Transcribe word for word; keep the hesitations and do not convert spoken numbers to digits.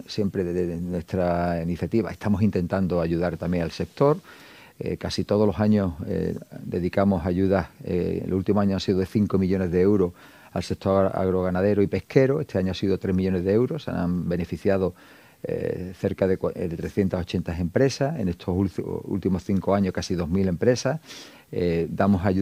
siempre de, de nuestra iniciativa estamos intentando ayudar también al sector. Eh, casi todos los años eh, dedicamos ayudas, eh, el último año han sido de cinco millones de euros al sector agroganadero y pesquero. Este año ha sido tres millones de euros, se han beneficiado eh, cerca de, de trescientas ochenta empresas, en estos últimos cinco años casi dos mil empresas. Eh, damos ayuda